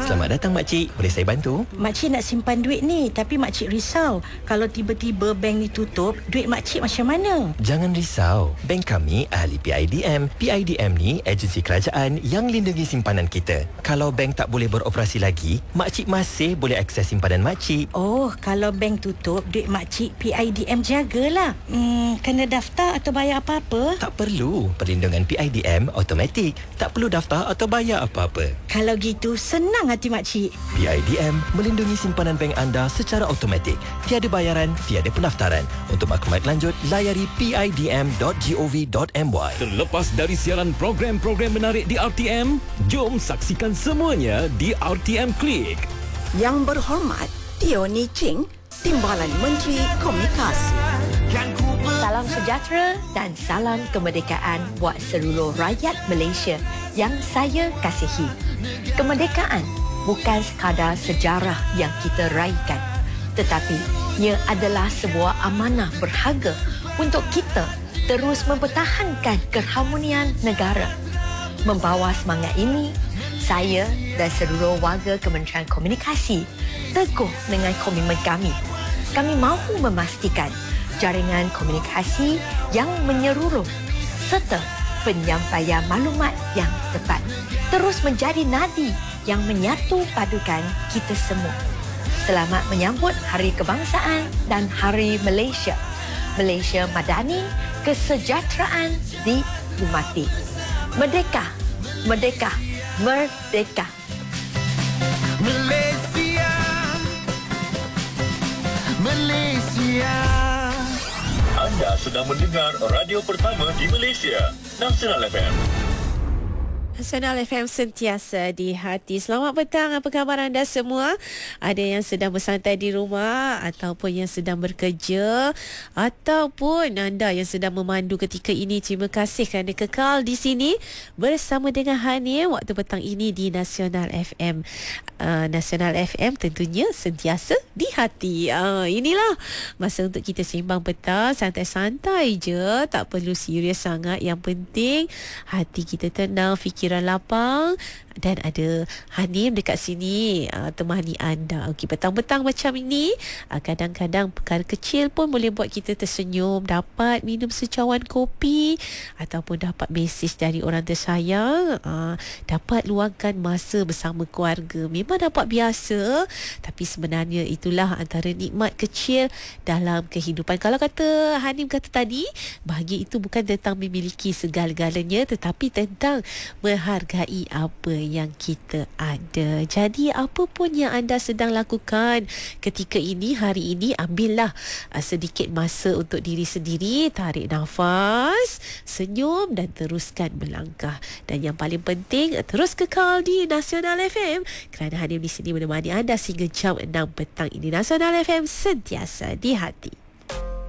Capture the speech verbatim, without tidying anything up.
Selamat datang makcik. Boleh saya bantu? Makcik nak simpan duit ni, tapi makcik risau. Kalau tiba-tiba bank ni tutup, duit makcik macam mana? Jangan risau. Bank kami ahli P I D M. P I D M ni agensi kerajaan yang lindungi simpanan kita. Kalau bank tak boleh beroperasi lagi, makcik masih boleh akses simpanan makcik. Oh, kalau bank tutup, duit makcik P I D M jagalah. Hmm, kena daftar atau bayar apa-apa? Tak perlu. Perlindungan P I D M automatik. Tak perlu daftar atau bayar apa-apa. Kalau gitu, senang hati makcik. P I D M melindungi simpanan bank anda secara automatik. Tiada bayaran, tiada pendaftaran. Untuk maklumat lanjut, layari p i d m dot gov dot m y. Terlepas dari siaran program-program menarik di R T M, jom saksikan semuanya di R T M Klik. Yang berhormat, Teo Ni Ching, Timbalan Menteri Komunikasi. Salam sejahtera dan salam kemerdekaan buat seluruh rakyat Malaysia yang saya kasihi. Kemerdekaan bukan sekadar sejarah yang kita raikan, tetapi ia adalah sebuah amanah berharga untuk kita terus mempertahankan keharmonian negara. Membawa semangat ini, saya dan seluruh warga Kementerian Komunikasi teguh dengan komitmen kami. Kami mahu memastikan jaringan komunikasi yang menyeluruh serta penyampaian maklumat yang tepat terus menjadi nadi yang menyatu padukan kita semua. Selamat menyambut Hari Kebangsaan dan Hari Malaysia. Malaysia Madani, kesejahteraan dihormati. Merdeka, merdeka, merdeka. Malaysia, Malaysia. Anda sedang mendengar radio pertama di Malaysia, Nasional F M. Nasional F M sentiasa di hati. Selamat petang, apa khabar anda semua? Ada yang sedang bersantai di rumah, ataupun yang sedang bekerja, ataupun anda yang sedang memandu ketika ini. Terima kasih kerana kekal di sini bersama dengan Hani waktu petang ini di Nasional F M. Uh, Nasional F M tentunya sentiasa di hati. Uh, inilah masa untuk kita sembang petang, santai-santai je, tak perlu serius sangat. Yang penting hati kita tenang, fikiran lapang, dan ada Hanim dekat sini uh, temani anda. Okey, petang-petang macam ini, uh, kadang-kadang perkara kecil pun boleh buat kita tersenyum. Dapat minum secawan kopi, ataupun dapat mesej dari orang tersayang, uh, dapat luangkan masa bersama keluarga. Memang dapat biasa, tapi sebenarnya itulah antara nikmat kecil dalam kehidupan. Kalau kata Hanim kata tadi, bahagia itu bukan tentang memiliki segala-galanya, tetapi tentang menghargai apa yang kita ada. Jadi apa pun yang anda sedang lakukan ketika ini, hari ini, ambillah uh, sedikit masa untuk diri sendiri, tarik nafas, senyum dan teruskan melangkah. Dan yang paling penting, terus kekal di Nasional F M, kerana Hanim di sini menemani anda sehingga jam enam petang ini. Nasional F M sentiasa di hati.